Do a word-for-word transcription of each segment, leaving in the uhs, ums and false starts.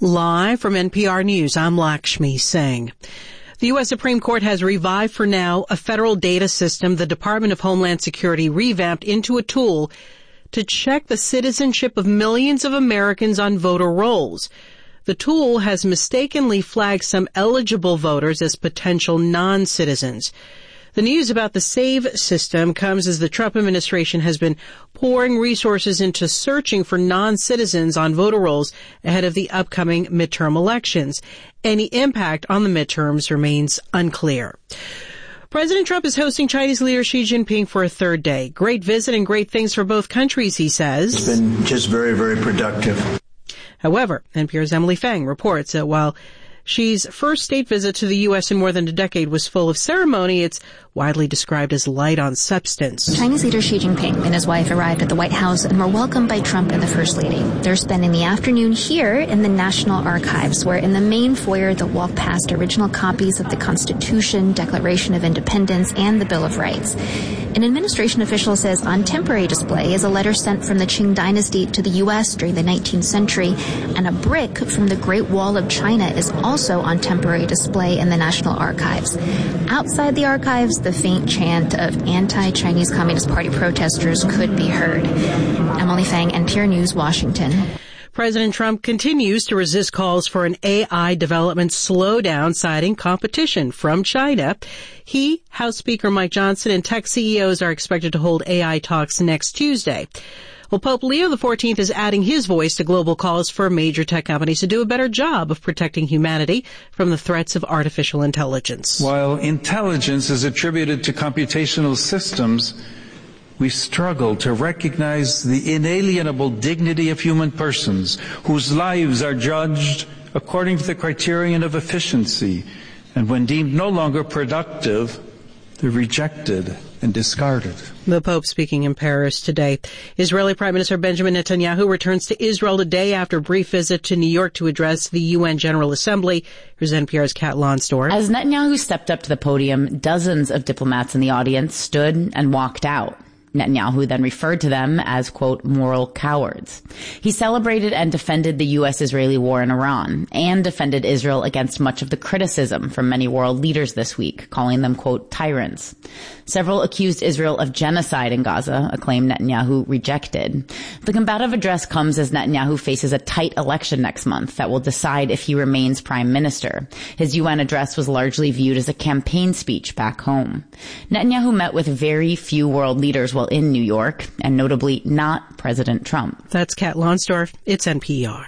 Live from N P R News, I'm Lakshmi Singh. The U S Supreme Court has revived for now a federal data system the Department of Homeland Security revamped into a tool to check the citizenship of millions of Americans on voter rolls. The tool has mistakenly flagged some eligible voters as potential non-citizens. The news about the SAVE system comes as the Trump administration has been pouring resources into searching for non-citizens on voter rolls ahead of the upcoming midterm elections. Any impact on the midterms remains unclear. President Trump is hosting Chinese leader Xi Jinping for a third day. Great visit and great things for both countries, he says. It's been just very, very productive. However, N P R's Emily Fang reports that while Xi's first state visit to the U S in more than a decade was full of ceremony, it's widely described as light on substance. Chinese leader Xi Jinping and his wife arrived at the White House and were welcomed by Trump and the First Lady. They're spending the afternoon here in the National Archives, where in the main foyer they'll walk past original copies of the Constitution, Declaration of Independence, and the Bill of Rights. An administration official says on temporary display is a letter sent from the Qing dynasty to the U S during the nineteenth century, and a brick from the Great Wall of China is also on temporary display in the National Archives. Outside the archives, the faint chant of anti-Chinese Communist Party protesters could be heard. Emily Fang, N P R News, Washington. President Trump continues to resist calls for an A I development slowdown, citing competition from China. He, House Speaker Mike Johnson, and tech C E Os are expected to hold A I talks next Tuesday. Well, Pope Leo the fourteenth is adding his voice to global calls for major tech companies to do a better job of protecting humanity from the threats of artificial intelligence. While intelligence is attributed to computational systems, we struggle to recognize the inalienable dignity of human persons whose lives are judged according to the criterion of efficiency, and when deemed no longer productive, they're rejected and discarded. The Pope speaking in Paris today. Israeli Prime Minister Benjamin Netanyahu returns to Israel today after a brief visit to New York to address the U N General Assembly. Here's N P R's Kat Lonsdorf. As Netanyahu stepped up to the podium, dozens of diplomats in the audience stood and walked out. Netanyahu then referred to them as, quote, moral cowards. He celebrated and defended the U S-Israeli war in Iran and defended Israel against much of the criticism from many world leaders this week, calling them, quote, tyrants. Several accused Israel of genocide in Gaza, a claim Netanyahu rejected. The combative address comes as Netanyahu faces a tight election next month that will decide if he remains prime minister. His U N address was largely viewed as a campaign speech back home. Netanyahu met with very few world leaders while in New York, and notably not President Trump. That's Kat Lonsdorf. It's N P R.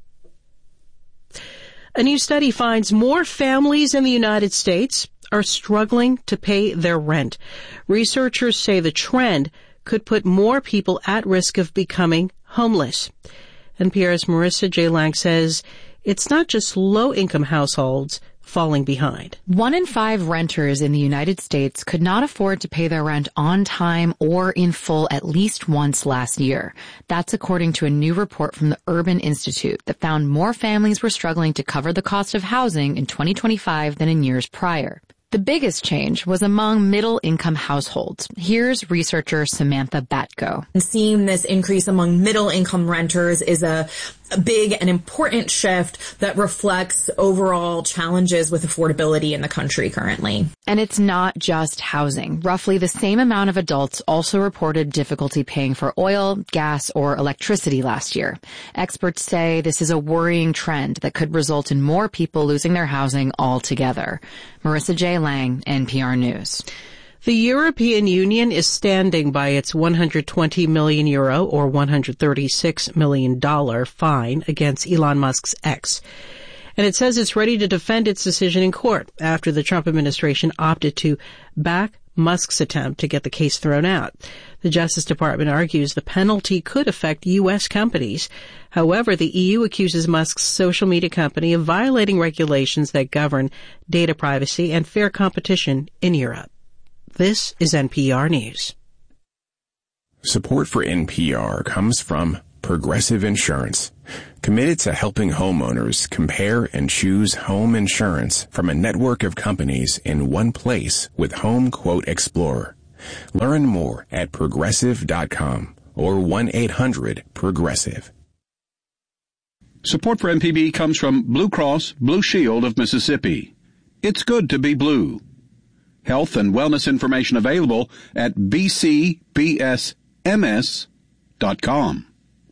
A new study finds more families in the United States are struggling to pay their rent. Researchers say the trend could put more people at risk of becoming homeless. N P R's Marissa J. Lang says it's not just low-income households falling behind. One in five renters in the United States could not afford to pay their rent on time or in full at least once last year. That's according to a new report from the Urban Institute that found more families were struggling to cover the cost of housing in twenty twenty-five than in years prior. The biggest change was among middle-income households. Here's researcher Samantha Batko. Seeing this increase among middle-income renters is a, a big and important shift that reflects overall challenges with affordability in the country currently. And it's not just housing. Roughly the same amount of adults also reported difficulty paying for oil, gas, or electricity last year. Experts say this is a worrying trend that could result in more people losing their housing altogether. Marissa J. Lang, N P R News. The European Union is standing by its one hundred twenty million euro or one hundred thirty-six million dollars fine against Elon Musk's X. And it says it's ready to defend its decision in court after the Trump administration opted to back Musk's attempt to get the case thrown out. The Justice Department argues the penalty could affect U S companies. However, the E U accuses Musk's social media company of violating regulations that govern data privacy and fair competition in Europe. This is N P R News. Support for N P R comes from Progressive Insurance, committed to helping homeowners compare and choose home insurance from a network of companies in one place with Home Quote Explorer. Learn more at progressive dot com or one eight hundred progressive. Support for M P B comes from Blue Cross Blue Shield of Mississippi. It's good to be blue. Health and wellness information available at b c b s m s dot com.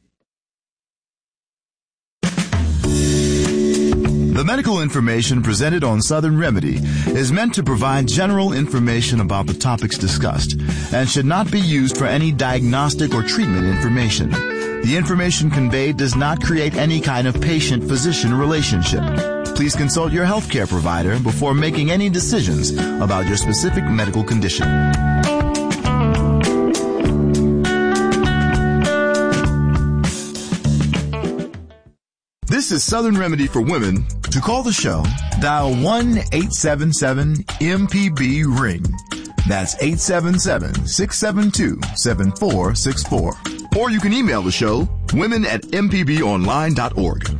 The medical information presented on Southern Remedy is meant to provide general information about the topics discussed and should not be used for any diagnostic or treatment information. The information conveyed does not create any kind of patient-physician relationship. Please consult your healthcare provider before making any decisions about your specific medical condition. This is Southern Remedy for Women. To call the show, dial one eight seven seven M P B ring. That's eight seven seven, six seven two, seven four six four. Or you can email the show, women at m p b online dot org.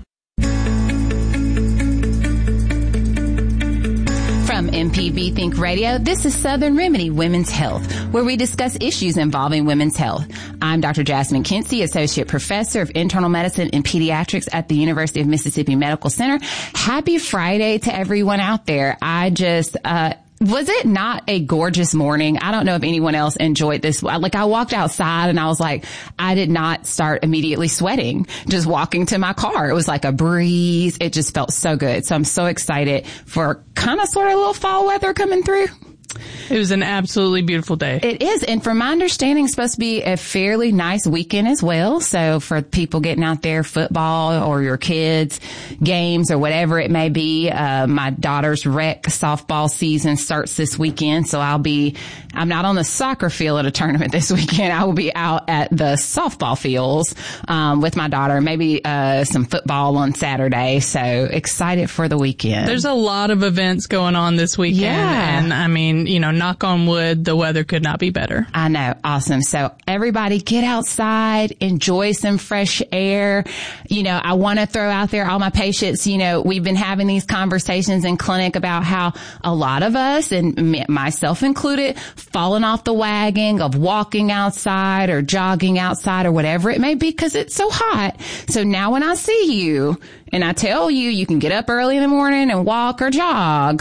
From M P B Think Radio, this is Southern Remedy Women's Health, where we discuss issues involving women's health. I'm Doctor Jasmine Kinsey, Associate Professor of Internal Medicine and Pediatrics at the University of Mississippi Medical Center. Happy Friday to everyone out there. I just, uh, was it not a gorgeous morning? I don't know if anyone else enjoyed this. Like, I walked outside and I was like, I did not start immediately sweating just walking to my car. It was like a breeze. It just felt so good. So I'm so excited for kind of sort of a little fall weather coming through. It was an absolutely beautiful day. It is. And from my understanding, it's supposed to be a fairly nice weekend as well. So for people getting out there, football or your kids, games or whatever it may be, uh, my daughter's rec softball season starts this weekend. So I'll be, I'm not on the soccer field at a tournament this weekend. I will be out at the softball fields, um, with my daughter, maybe, uh, some football on Saturday. So excited for the weekend. There's a lot of events going on this weekend. Yeah. And I mean, you know, knock on wood, the weather could not be better. I know. Awesome. So everybody get outside, enjoy some fresh air. You know, I want to throw out there all my patients, you know, we've been having these conversations in clinic about how a lot of us, and myself included, falling off the wagon of walking outside or jogging outside or whatever it may be because it's so hot. So now when I see you and I tell you you can get up early in the morning and walk or jog,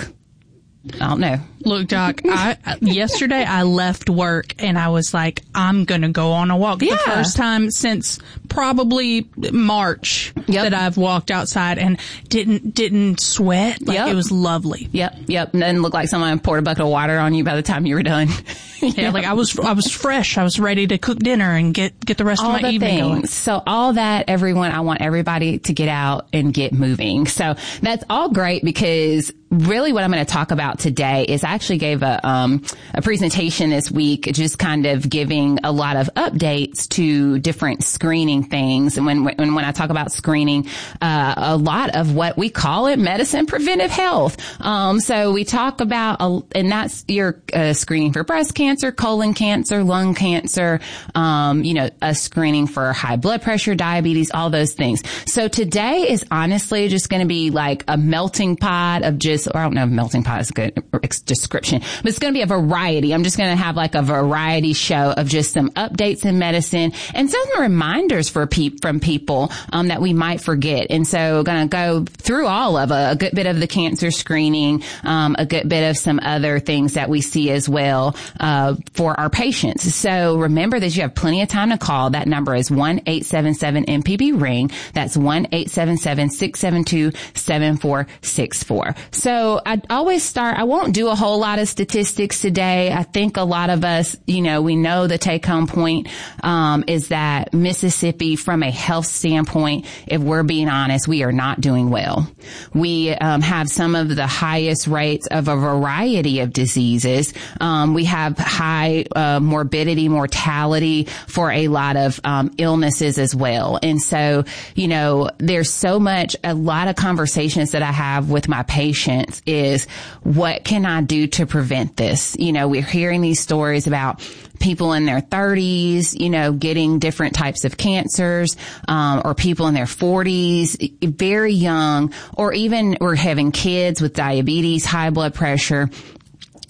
I don't know. Look, Doc, I, yesterday I left work and I was like, I'm going to go on a walk. Yeah. The first time since probably March yep. that I've walked outside and didn't, didn't sweat. Like yep. It was lovely. Yep. Yep. And then looked like someone poured a bucket of water on you by the time you were done. Yeah. Like I was, I was fresh. I was ready to cook dinner and get, get the rest all of my the evening things. going. So all that, everyone, I want everybody to get out and get moving. So that's all great because really what I'm going to talk about today is I actually gave a, um, a presentation this week, just kind of giving a lot of updates to different screening things. And when, when, when I talk about screening, uh, a lot of what we call it medicine preventive health. Um, so we talk about, uh, and that's your, uh, screening for breast cancer, colon cancer, lung cancer, um, you know, a screening for high blood pressure, diabetes, all those things. So today is honestly just going to be like a melting pot of just, or I don't know if melting pot is a good description, but it's going to be a variety. I'm just going to have like a variety show of just some updates in medicine and some reminders for pe- from people, um, that we might forget. And so going to go through all of a, a good bit of the cancer screening, um, a good bit of some other things that we see as well, uh, for our patients. So remember that you have plenty of time to call. That number is one eight seven seven M P B ring. That's one eight seven seven, six seven two, seven four six four. So I always start, I won't do a whole lot of statistics today. I think a lot of us, you know, we know the take home point, um, is that Mississippi, from a health standpoint, if we're being honest, we are not doing well. We, um, have some of the highest rates of a variety of diseases. Um, we have high, uh, morbidity, mortality for a lot of, um, illnesses as well. And so, you know, there's so much, a lot of conversations that I have with my patients is, what can I do to prevent this? You know, we're hearing these stories about people in their thirties, you know, getting different types of cancers, um, or people in their forties, very young, or even we're having kids with diabetes, high blood pressure.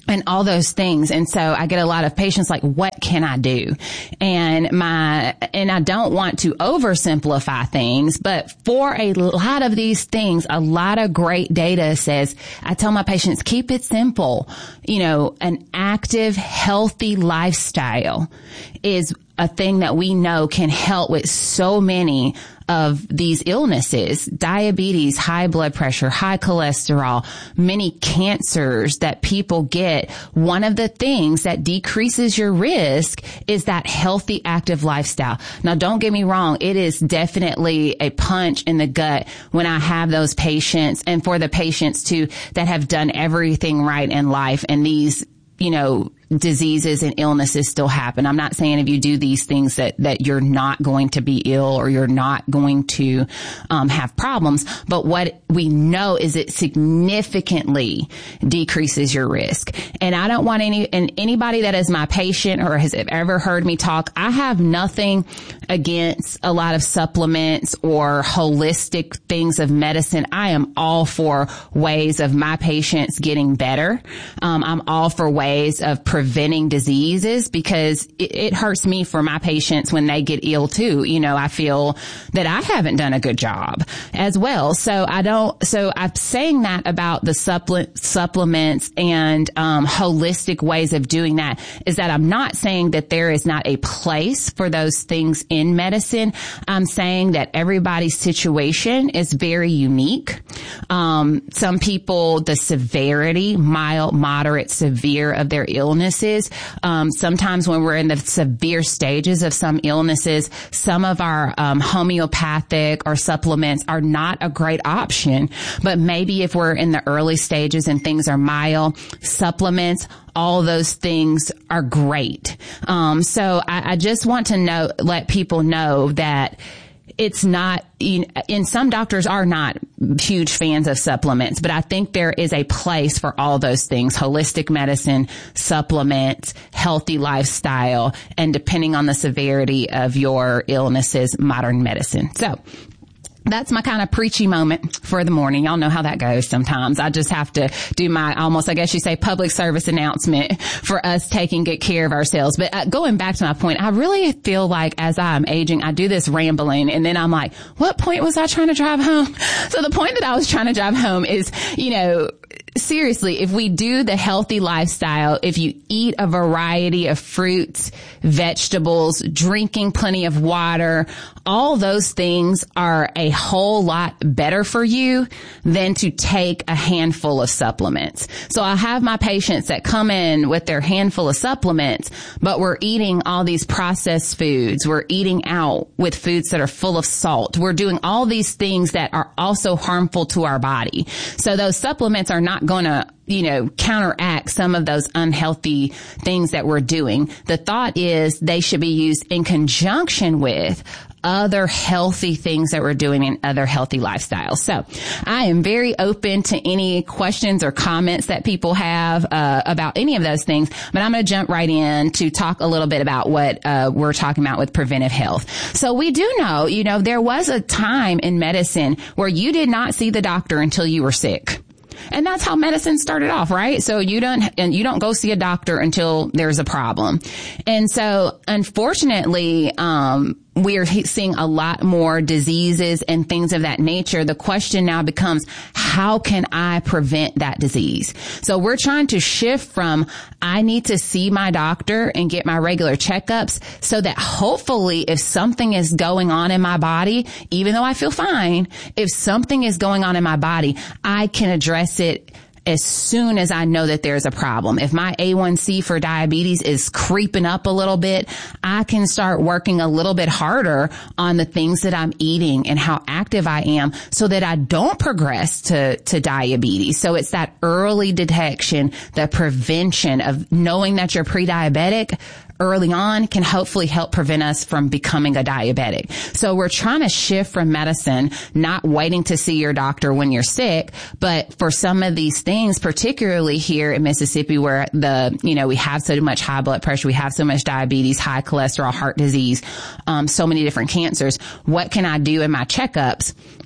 and all those things. And so I get a lot of patients like, what can I do? And my, and I don't want to oversimplify things, but for a lot of these things, a lot of great data says, I tell my patients, keep it simple. You know, an active, healthy lifestyle is a thing that we know can help with so many of these illnesses, diabetes, high blood pressure, high cholesterol, many cancers that people get. One of the things that decreases your risk is that healthy, active lifestyle. Now, don't get me wrong. It is definitely a punch in the gut when I have those patients, and for the patients too that have done everything right in life, and these, you know, diseases and illnesses still happen. I'm not saying if you do these things that, that you're not going to be ill or you're not going to um, have problems. But what we know is it significantly decreases your risk. And I don't want any, and anybody that is my patient or has ever heard me talk, I have nothing against a lot of supplements or holistic things of medicine. I am all for ways of my patients getting better. Um, I'm all for ways of preventing diseases, because it, it hurts me for my patients when they get ill too. You know, I feel that I haven't done a good job as well. So I don't, so I'm saying that about the supple- supplements and, um, holistic ways of doing that is that I'm not saying that there is not a place for those things in medicine. I'm saying that everybody's situation is very unique. Um, some people, the severity, mild, moderate, severe of their illnesses, Um, sometimes when we're in the severe stages of some illnesses, some of our um, homeopathic or supplements are not a great option. But maybe if we're in the early stages and things are mild, supplements, all those things are great. Um, so I, I just want to know, let people know that it's not, you know, and some doctors are not huge fans of supplements, but I think there is a place for all those things: holistic medicine, supplements, healthy lifestyle, and depending on the severity of your illnesses, modern medicine. So that's my kind of preachy moment for the morning. Y'all know how that goes sometimes. I just have to do my almost, I guess you say, public service announcement for us taking good care of ourselves. But uh, going back to my point, I really feel like as I'm aging, I do this rambling and then I'm like, what point was I trying to drive home? So the point that I was trying to drive home is, you know, seriously, if we do the healthy lifestyle, if you eat a variety of fruits, vegetables, drinking plenty of water, all those things are a whole lot better for you than to take a handful of supplements. So I have my patients that come in with their handful of supplements, but we're eating all these processed foods. We're eating out with foods that are full of salt. We're doing all these things that are also harmful to our body. So those supplements are not going to, you know, counteract some of those unhealthy things that we're doing. The thought is they should be used in conjunction with other healthy things that we're doing in other healthy lifestyles. So I am very open to any questions or comments that people have uh, about any of those things, but I'm going to jump right in to talk a little bit about what uh, we're talking about with preventive health. So we do know, you know, there was a time in medicine where you did not see the doctor until you were sick. And that's how medicine started off, right? So you don't, and you don't go see a doctor until there's a problem. And so unfortunately, um, we are seeing a lot more diseases and things of that nature. The question now becomes, how can I prevent that disease? So we're trying to shift from, I need to see my doctor and get my regular checkups so that hopefully if something is going on in my body, even though I feel fine, if something is going on in my body, I can address it as soon as I know that there's a problem. If my A one C for diabetes is creeping up a little bit, I can start working a little bit harder on the things that I'm eating and how active I am so that I don't progress to, to diabetes. So it's that early detection, the prevention of knowing that you're pre-diabetic early on can hopefully help prevent us from becoming a diabetic. So we're trying to shift from medicine, not waiting to see your doctor when you're sick, but for some of these things, particularly here in Mississippi where the, you know, we have so much high blood pressure, we have so much diabetes, high cholesterol, heart disease, um, so many different cancers. What can I do in my checkups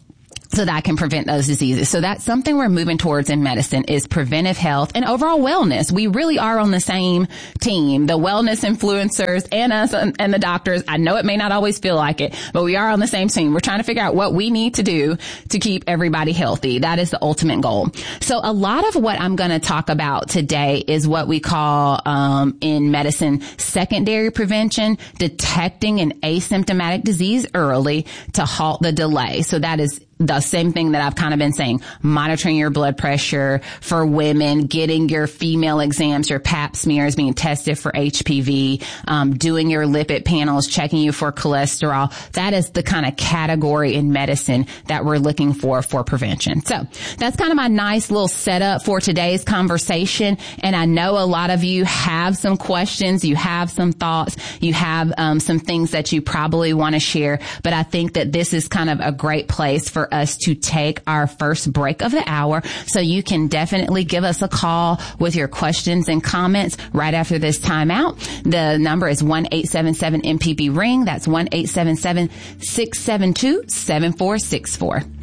so that can prevent those diseases. So that's something we're moving towards in medicine, is preventive health and overall wellness. We really are on the same team, the wellness influencers and us and, and the doctors. I know it may not always feel like it, but we are on the same team. We're trying to figure out what we need to do to keep everybody healthy. That is the ultimate goal. So a lot of what I'm going to talk about today is what we call um in medicine secondary prevention, detecting an asymptomatic disease early to halt the delay. So that is the same thing that I've kind of been saying, monitoring your blood pressure for women, getting your female exams, your pap smears, being tested for H P V, um, doing your lipid panels, checking you for cholesterol. That is the kind of category in medicine that we're looking for for prevention. So that's kind of my nice little setup for today's conversation. And I know a lot of you have some questions, you have some thoughts, you have um, some things that you probably want to share. But I think that this is kind of a great place for us to take our first break of the hour. So you can definitely give us a call with your questions and comments right after this timeout. The number is one eight seven seven M P B ring. That's one eight seven seven, six seven two, seven four six four.